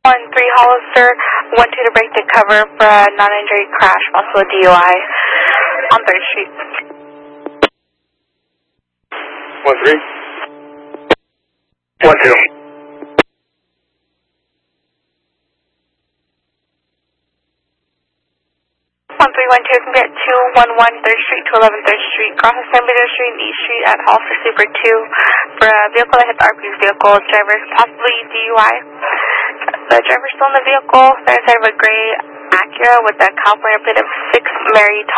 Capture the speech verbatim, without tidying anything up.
one three Hollister, one two to break the cover for a non-injury crash, also a D U I on third Street. one three. one two. one three one two can get two one one third Street to eleven third Street, cross Assembly Street and East Street at Hollister Super two for a vehicle that hit the R P's vehicle. Driver is possibly D U I. The driver still in the vehicle, they're inside of a gray Acura with a California plate of six Mary